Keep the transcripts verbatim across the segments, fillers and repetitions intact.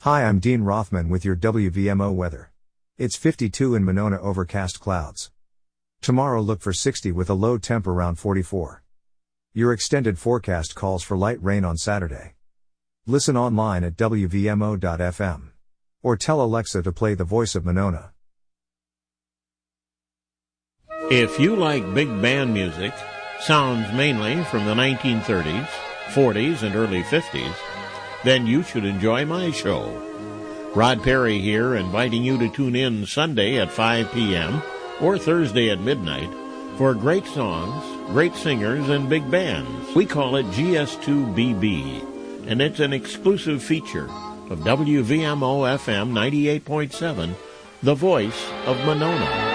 Hi, I'm Dean Rothman with your W V M O weather. It's fifty-two in Monona, overcast clouds. Tomorrow look for sixty with a low temp around forty-four. Your extended forecast calls for light rain on Saturday. Listen online at W V M O dot F M. Or tell Alexa to play The Voice of Monona. If you like big band music, sounds mainly from the nineteen thirties, forties, and early fifties, then you should enjoy my show. Rod Perry here, inviting you to tune in Sunday at five p.m. or Thursday at midnight for great songs, great singers, and big bands. We call it G S two B B, and it's an exclusive feature of W V M O F M ninety-eight point seven, The Voice of Monona.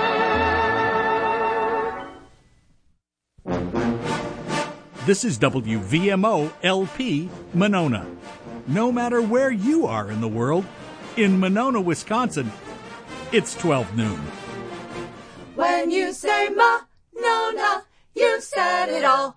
This is W V M O L P Monona. No matter where you are in the world, in Monona, Wisconsin, it's twelve noon. When you say Monona, you said it all.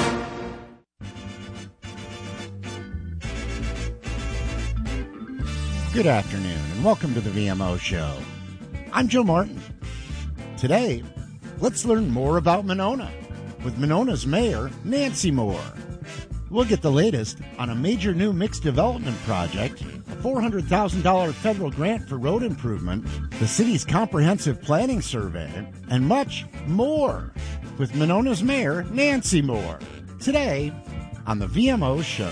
Good afternoon, and welcome to the V M O Show. I'm Joe Martin. Today, let's learn more about Monona with Monona's mayor, Nancy Moore. We'll get the latest on a major new mixed development project, a four hundred thousand dollars federal grant for road improvement, the city's comprehensive planning survey, and much more with Monona's mayor, Nancy Moore. Today on the V M O Show.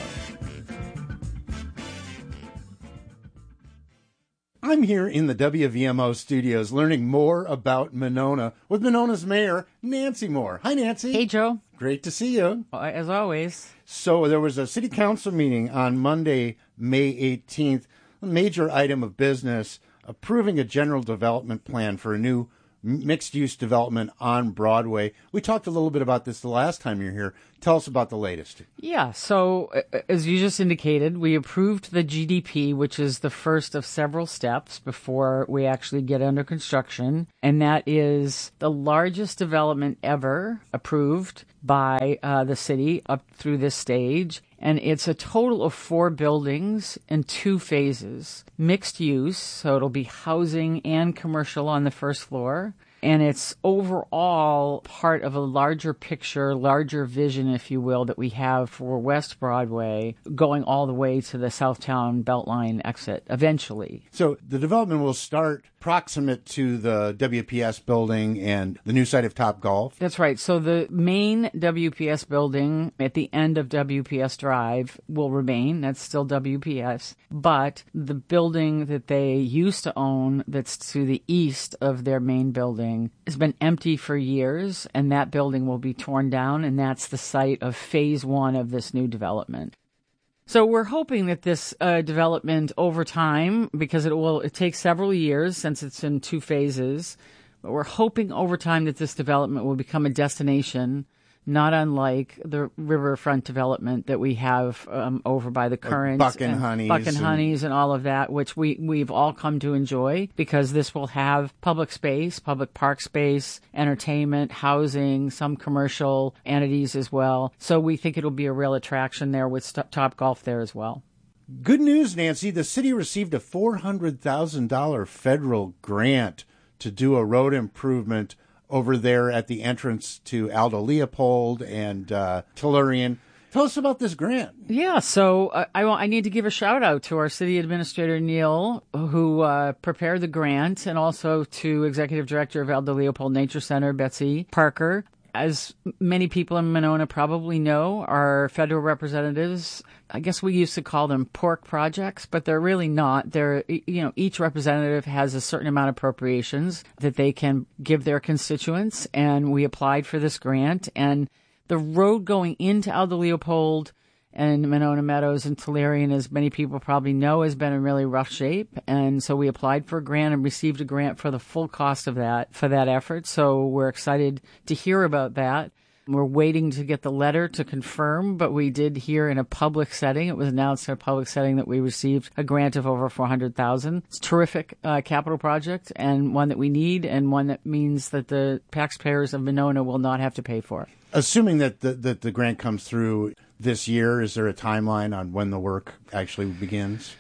I'm here in the W V M O studios learning more about Monona with Monona's mayor, Nancy Moore. Hi, Nancy. Hey, Joe. Great to see you. As always. So there was a city council meeting on Monday, May eighteenth, a major item of business, approving a general development plan for a new mixed-use development on Broadway. We talked a little bit about this the last time you were here. Tell us about the latest. Yeah, so as you just indicated, we approved the G D P, which is the first of several steps before we actually get under construction. And that is the largest development ever approved by uh, the city up through this stage. And it's a total of four buildings in two phases. Mixed use, so it'll be housing and commercial on the first floor. And it's overall part of a larger picture, larger vision, if you will, that we have for West Broadway going all the way to the Southtown Beltline exit eventually. So the development will start proximate to the W P S building and the new site of Topgolf. That's right. So the main W P S building at the end of W P S Drive will remain. That's still W P S. But the building that they used to own that's to the east of their main building has been empty for years, and that building will be torn down, and that's the site of phase one of this new development. So we're hoping that this uh, development over time, because it will it takes several years since it's in two phases, but we're hoping over time that this development will become a destination, not unlike the riverfront development that we have um, over by the Current, like Buck and Honeys, Buck and, and Honeys, and all of that, which we we've all come to enjoy because this will have public space, public park space, entertainment, housing, some commercial entities as well. So we think it'll be a real attraction there with st- Topgolf there as well. Good news, Nancy. The city received a four hundred thousand dollars federal grant to do a road improvement over there at the entrance to Aldo Leopold and uh, Tellurian. Tell us about this grant. Yeah, so uh, I, I need to give a shout out to our city administrator, Neil, who uh, prepared the grant, and also to Executive Director of Aldo Leopold Nature Center, Betsy Parker. As many people in Monona probably know, our federal representatives, I guess we used to call them pork projects, but they're really not. They're, you know, each representative has a certain amount of appropriations that they can give their constituents, and we applied for this grant. And the road going into Aldo Leopold and Monona Meadows and Tellurian, as many people probably know, has been in really rough shape. And so we applied for a grant and received a grant for the full cost of that, for that effort. So we're excited to hear about that. We're waiting to get the letter to confirm, but we did hear in a public setting, it was announced in a public setting that we received a grant of over four hundred thousand dollars. It's a terrific uh, capital project, and one that we need, and one that means that the taxpayers of Monona will not have to pay for. Assuming that the, that the grant comes through this year, is there a timeline on when the work actually begins?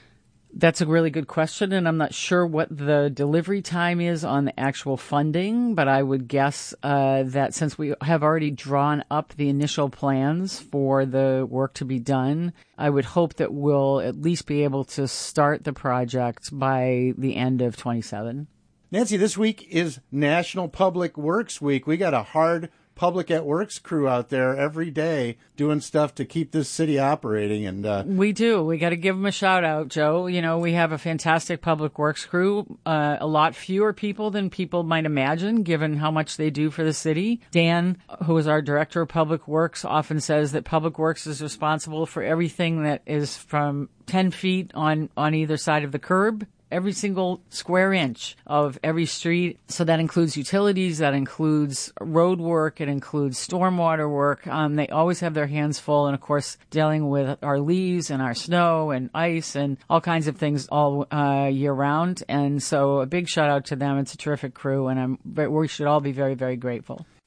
That's a really good question, and I'm not sure what the delivery time is on the actual funding, but I would guess uh, that since we have already drawn up the initial plans for the work to be done, I would hope that we'll at least be able to start the project by the end of twenty-seven. Nancy, this week is National Public Works Week. We got a hard Public at Works crew out there every day doing stuff to keep this city operating. And uh, we do. We got to give them a shout out, Joe. You know, we have a fantastic Public Works crew, uh, a lot fewer people than people might imagine, given how much they do for the city. Dan, who is our Director of Public Works, often says that Public Works is responsible for everything that is from ten feet on, on either side of the curb, every single square inch of every street. So that includes utilities, that includes road work, it includes stormwater work. Um, they always have their hands full, and of course dealing with our leaves and our snow and ice and all kinds of things all uh, year round. And so a big shout out to them. It's a terrific crew, and I'm we should all be very, very grateful.